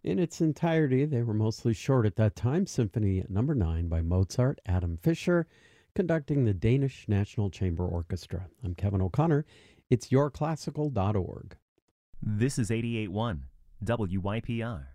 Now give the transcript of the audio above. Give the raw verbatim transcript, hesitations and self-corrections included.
In its entirety, they were mostly short at that time. Symphony Number nine by Mozart, Adam Fischer, conducting the Danish National Chamber Orchestra. I'm Kevin O'Connor. It's your classical dot org. This is eighty-eight point one W Y P R.